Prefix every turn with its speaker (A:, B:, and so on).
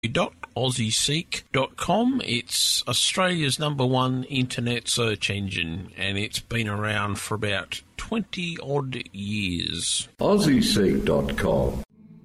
A: www.aussieseek.com. It's Australia's #1 internet search engine, and it's been around for about 20 odd years.
B: aussieseek.com.